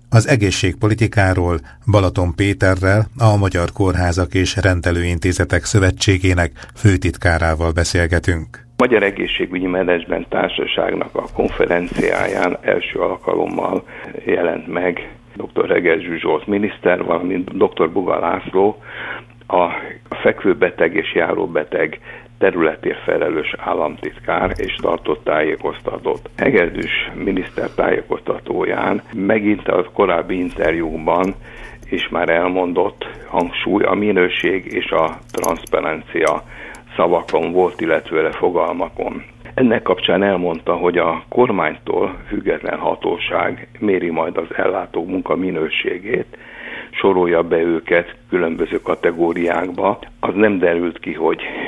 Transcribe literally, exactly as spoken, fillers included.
Az egészségpolitikáról Balaton Péterrel, a Magyar Kórházak és Rendelőintézetek Szövetségének főtitkárával beszélgetünk. Magyar Egészségügyi Menedzsment Társaságnak a konferenciáján első alkalommal jelent meg dr. Regezsű Zsolt miniszter, valamint dr. Buga László, a fekvőbeteg és járóbeteg területért felelős államtitkár, és tartott tájékoztatót. Hegedűs miniszter tájékoztatóján megint a korábbi interjúkban is már elmondott hangsúly a minőség és a transzparencia szavakon volt, illetve fogalmakon. Ennek kapcsán elmondta, hogy a kormánytól független hatóság méri majd az ellátók munka minőségét, sorolja be őket különböző kategóriákba. Az nem derült ki, hogy